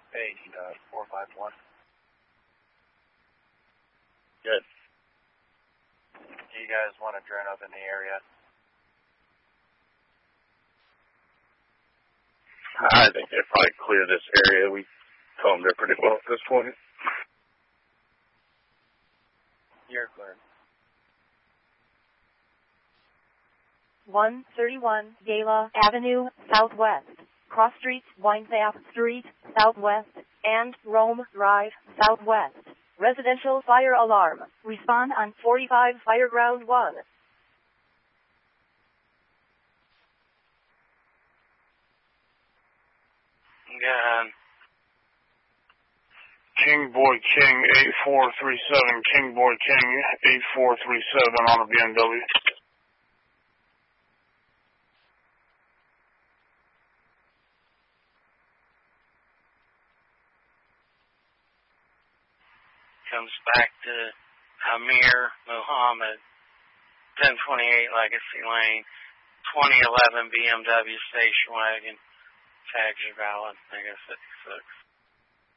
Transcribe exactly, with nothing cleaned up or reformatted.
Page uh, four five one. Good. Do you guys want to turn up in the area? I think they'll probably clear this area. We told them they're pretty well at this point. You're clear. one thirty-one Gala Avenue, Southwest. Cross Street, Winesap Street, Southwest, and Rome Drive, Southwest. Residential fire alarm. Respond on forty-five Fireground one. Yeah. King Boy King eight four three seven, King Boy King eight four three seven on a B M W. Comes back to Amir Muhammad, ten twenty-eight Legacy Lane, twenty eleven B M W station wagon, tags are valid, I guess fifty-six.